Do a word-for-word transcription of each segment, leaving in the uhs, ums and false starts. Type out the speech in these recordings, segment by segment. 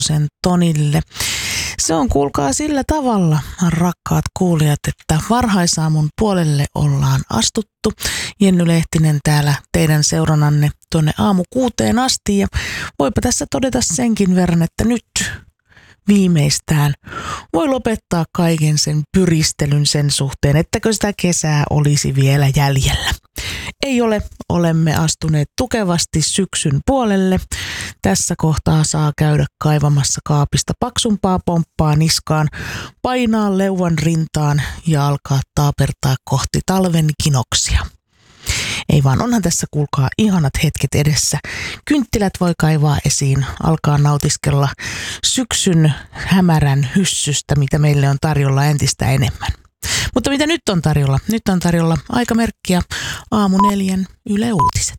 sen Tonille. Se on, kuulkaa, sillä tavalla, rakkaat kuulijat, että varhaisaamun puolelle ollaan astuttu. Jenny Lehtinen täällä teidän seurannanne tuonne aamu kuuteen asti. Ja voipa tässä todeta senkin verran, että nyt viimeistään voi lopettaa kaiken sen pyristelyn sen suhteen, ettäkö sitä kesää olisi vielä jäljellä. Ei ole, olemme astuneet tukevasti syksyn puolelle. Tässä kohtaa saa käydä kaivamassa kaapista paksumpaa pomppaa niskaan, painaa leuan rintaan ja alkaa taapertaa kohti talven kinoksia. Ei vaan, onhan tässä, kuulkaa, ihanat hetket edessä. Kynttilät voi kaivaa esiin, alkaa nautiskella syksyn hämärän hyssystä, mitä meille on tarjolla entistä enemmän. Mutta mitä nyt on tarjolla? Nyt on tarjolla aikamerkkiä aamu neljän Yle Uutiset.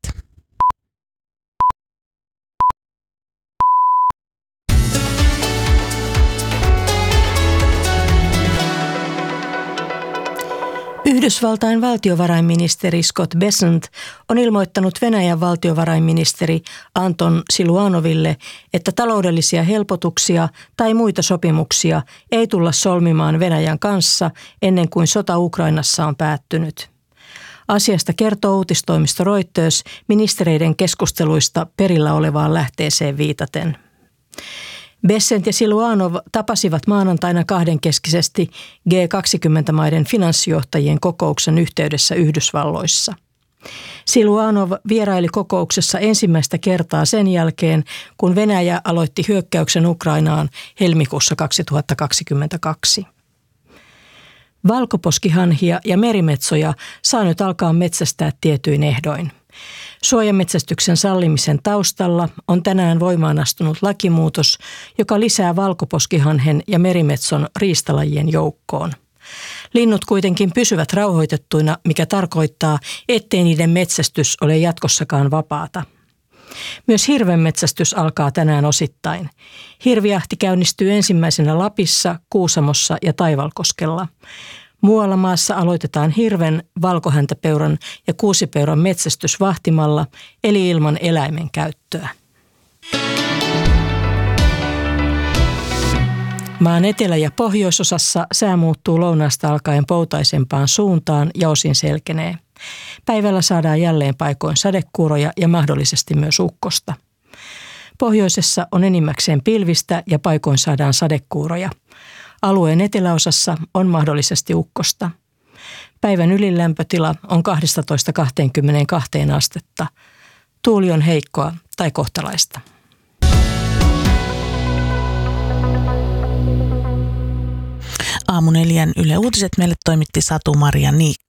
Yhdysvaltain valtiovarainministeri Scott Bessent on ilmoittanut Venäjän valtiovarainministeri Anton Siluanoville, että taloudellisia helpotuksia tai muita sopimuksia ei tulla solmimaan Venäjän kanssa ennen kuin sota Ukrainassa on päättynyt. Asiasta kertoo uutistoimisto Reuters ministereiden keskusteluista perillä olevaan lähteeseen viitaten. Bessent ja Siluanov tapasivat maanantaina kahdenkeskisesti G kaksikymmentä-maiden finanssijohtajien kokouksen yhteydessä Yhdysvalloissa. Siluanov vieraili kokouksessa ensimmäistä kertaa sen jälkeen, kun Venäjä aloitti hyökkäyksen Ukrainaan helmikuussa kaksituhattakaksikymmentäkaksi. Valkoposkihanhia ja merimetsoja saa nyt alkaa metsästää tietyin ehdoin. Suojametsästyksen sallimisen taustalla on tänään voimaan astunut lakimuutos, joka lisää valkoposkihanhen ja merimetson riistalajien joukkoon. Linnut kuitenkin pysyvät rauhoitettuina, mikä tarkoittaa, ettei niiden metsästys ole jatkossakaan vapaata. Myös hirvenmetsästys alkaa tänään osittain. Hirviahti käynnistyy ensimmäisenä Lapissa, Kuusamossa ja Taivalkoskella. Muualla maassa aloitetaan hirven, valkohäntäpeuran ja kuusipeuran metsästys vahtimalla, eli ilman eläimen käyttöä. Maan etelä- ja pohjoisosassa sää muuttuu lounaasta alkaen poutaisempaan suuntaan ja osin selkenee. Päivällä saadaan jälleen paikoin sadekuuroja ja mahdollisesti myös ukkosta. Pohjoisessa on enimmäkseen pilvistä ja paikoin saadaan sadekuuroja. Alueen eteläosassa on mahdollisesti ukkosta. Päivän ylilämpötila on kaksitoista kaksikymmentäkaksi astetta. Tuuli on heikkoa tai kohtalaista. Aamu neljän Yle Uutiset meille toimitti Satu-Maria Niikka.